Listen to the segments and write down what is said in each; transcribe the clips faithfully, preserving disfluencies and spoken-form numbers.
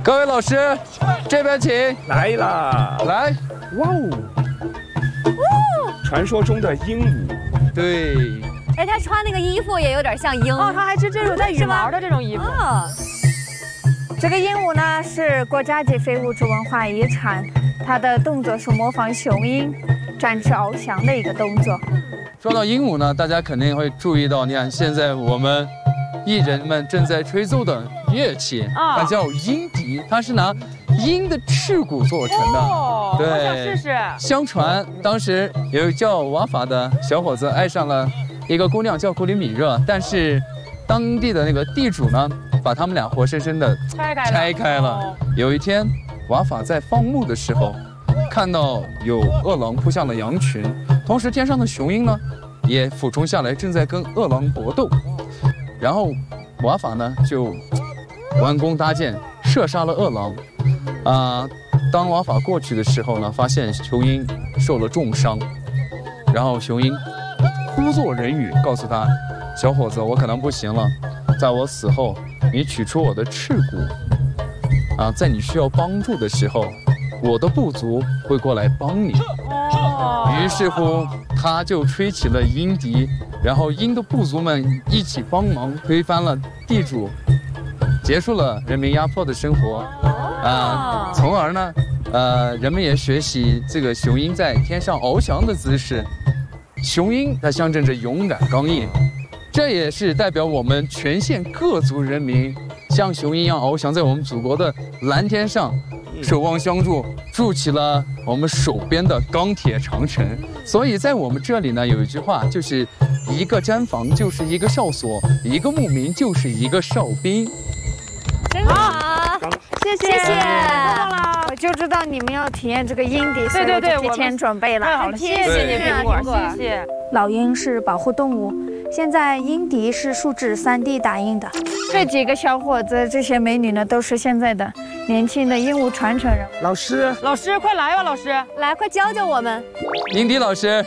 各位老师，这边请。 来啦！ 来， 哇哦！传说中的鹦鹉。 对。 哎，他穿那个衣服也有点像鹰。 哦，他还是这种带羽毛的这种衣服。 啊。 这个鹦鹉呢是国家级非物质文化遗产，它的动作是模仿雄鹰展翅翱翔的一个动作。 说到鹦鹉呢，大家肯定会注意到，你看现在我们艺人们正在吹奏的乐器，它叫鹰笛，它是拿鹰的翅骨做成的。 哦， 对， 我想试试。 相传当时有一个叫瓦法的小伙子爱上了一个姑娘叫古里米热，但是当地的那个地主呢，把他们俩活生生的拆开了。 拆开了。有一天，瓦法在放牧的时候，看到有饿狼扑向了羊群，同时天上的雄鹰呢，也俯冲下来，正在跟饿狼搏斗。然后瓦法呢就弯弓搭箭，射杀了饿狼。啊、呃，当瓦法过去的时候呢，发现雄鹰受了重伤，然后雄鹰呼作人语，告诉他：“小伙子，我可能不行了，在我死后，你取出我的翅骨，啊，在你需要帮助的时候，我的部族会过来帮你。”于是乎，他就吹起了鹰笛，然后鹰的部族们一起帮忙推翻了地主，结束了人民压迫的生活。啊，从而呢，呃，人们也学习这个雄鹰在天上翱翔的姿势。雄鹰它象征着勇敢刚毅，这也是代表我们全县各族人民像雄鹰一样翱翔在我们祖国的蓝天上，守望相助，筑起了我们手边的钢铁长城。所以在我们这里呢，有一句话，就是一个毡房就是一个哨所，一个牧民就是一个哨兵。 真好， 谢谢， 谢谢。 我就知道你们要体验这个鹰笛，所以对对对， 我提前准备了。 太好了，谢谢你，苹果，谢谢。 老鹰是保护动物，现在鹰笛是树脂 三 D 打印的。这几个小伙子，这些美女呢，都是现在的年轻的鹦鹉传承人。 老师， 老师，快来吧，老师， 来，快教教我们。 鹰笛老师。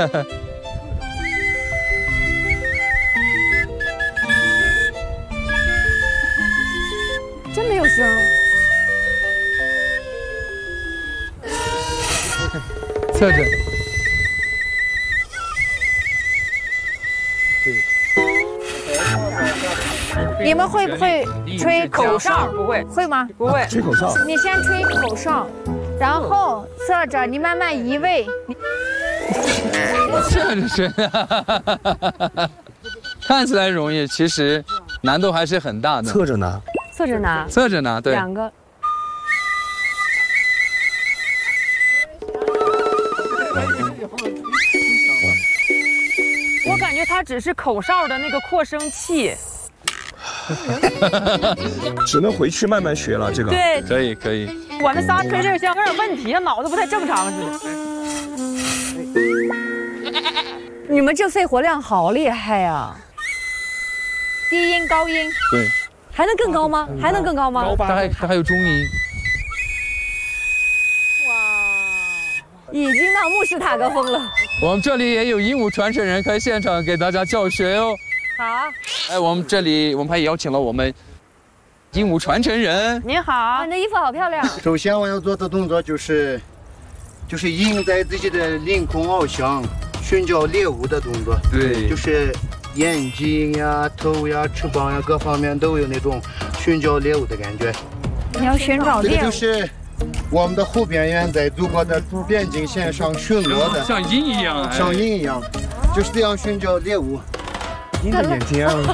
真没有声。 侧着。 你们会不会吹口哨？ 不会， 会吗？ 不会。 吹口哨。 你先吹口哨，然后侧着，你慢慢移位。 侧着吹，看起来容易，其实难度还是很大的。 侧着拿。 侧着拿。 侧着拿，对。 两个。 我感觉它只是口哨的那个扩声器。 只能回去慢慢学了，这个。 对， 可以可以。 我们仨吹这个像有点问题，脑子不太正常似的。 你们这肺活量好厉害呀！ 低音、高音。 对。 还能更高吗？还能更高吗？ 它还它还有中音。 哇，已经到穆斯塔格风了。 我们这里也有鹦鹉传承人，可以现场给大家教学哟。 好。 哎，我们这里我们还邀请了我们鹦鹉传承人。 您好， 你的衣服好漂亮。 首先我要做的动作就是，就是鹰在自己的领空翱翔，寻找猎物的动作。 对， 就是眼睛呀、头呀、翅膀呀各方面都有那种寻找猎物的感觉。 你要寻找猎物。 这个就是我们的护边员在祖国的边境线上巡逻的， 像鹰一样， 像鹰一样，就是这样寻找猎物。 鹰的眼睛啊，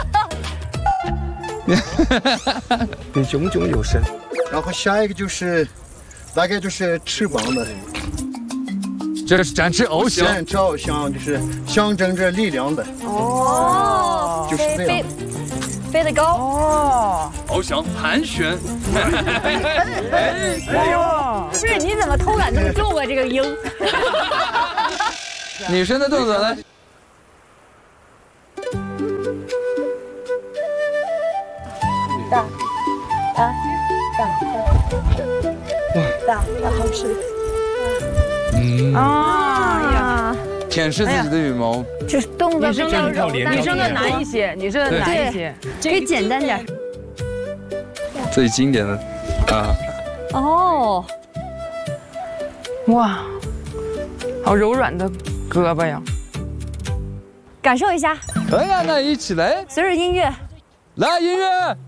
你炯炯有神。 然后下一个就是，大概就是翅膀的。 这是展翅翱翔， 展翅翱翔就是象征着力量的。 哦， 就是这样。 飞得高哦， 翱翔盘旋。 哎呦， 不是你怎么偷懒这么重啊？这个鹰。 女生的动作来。 大，大，大，大，大好吃。 嗯啊呀， 舔舐自己的羽毛， 就是动作比较柔， 女生的难一些，女生的难一些， 可以简单点。 最经典的啊。 哦，哇，好柔软的胳膊呀！ 感受一下， 来呀，那一起来， 随着音乐， 来音乐。